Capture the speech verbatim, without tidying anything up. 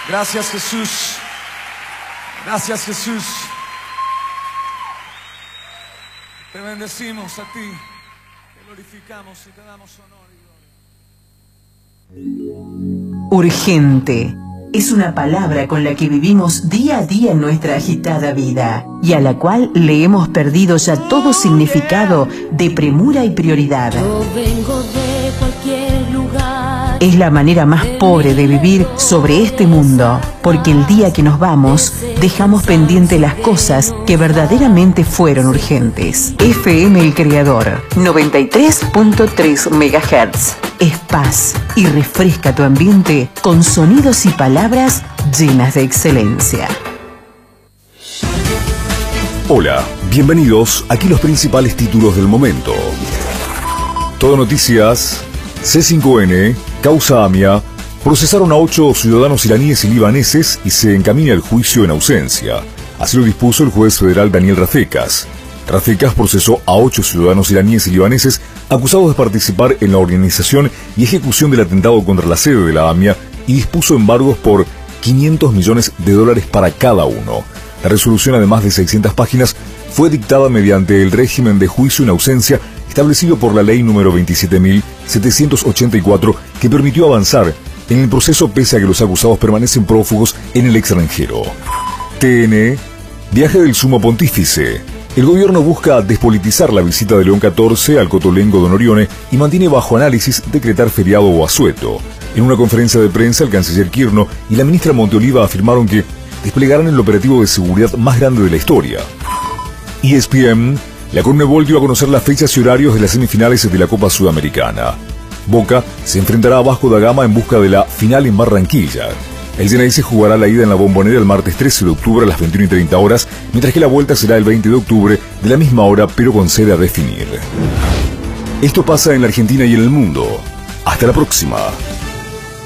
Gracias, Jesús. Gracias, Jesús. Te bendecimos a ti, te glorificamos y te damos honor y gloria. Urgente es una palabra con la que vivimos día a día en nuestra agitada vida y a la cual le hemos perdido ya todo significado de premura y prioridad. Yo vengo de cualquier lugar. Es la manera más pobre de vivir sobre este mundo, porque el día que nos vamos, dejamos pendiente las cosas que verdaderamente fueron urgentes. F M El Creador, noventa y tres punto tres megahertz. Es paz y refresca tu ambiente con sonidos y palabras llenas de excelencia. Hola, bienvenidos. Aquí los principales títulos del momento. Todo Noticias. C cinco N, causa AMIA, procesaron a ocho ciudadanos iraníes y libaneses y se encamina el juicio en ausencia. Así lo dispuso el juez federal Daniel Rafecas. Rafecas procesó a ocho ciudadanos iraníes y libaneses acusados de participar en la organización y ejecución del atentado contra la sede de la AMIA y dispuso embargos por quinientos millones de dólares para cada uno. La resolución, además de seiscientas páginas, fue dictada mediante el régimen de juicio en ausencia establecido por la ley número veintisiete mil setecientos ochenta y cuatro, que permitió avanzar en el proceso pese a que los acusados permanecen prófugos en el extranjero. T N, viaje del sumo pontífice. El gobierno busca despolitizar la visita de León catorce al Cotolengo Don Orione y mantiene bajo análisis decretar feriado o asueto. En una conferencia de prensa, el canciller Quirno y la ministra Monteoliva afirmaron que desplegarán el operativo de seguridad más grande de la historia. E S P N, la Conmebol dio a conocer las fechas y horarios de las semifinales de la Copa Sudamericana. Boca se enfrentará a Vasco da Gama en busca de la final en Barranquilla. El Geneise jugará la ida en la Bombonera el martes trece de octubre a las veintiuna y treinta horas, mientras que la vuelta será el veinte de octubre de la misma hora, pero con sede a definir. Esto pasa en la Argentina y en el mundo. Hasta la próxima.